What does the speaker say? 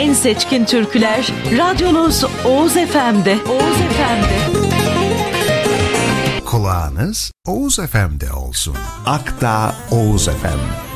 en seçkin türküler radyonuz Oğuz FM'de. Oğuz FM'de. Kulağınız Oğuz FM'de olsun. Akta Oğuz FM.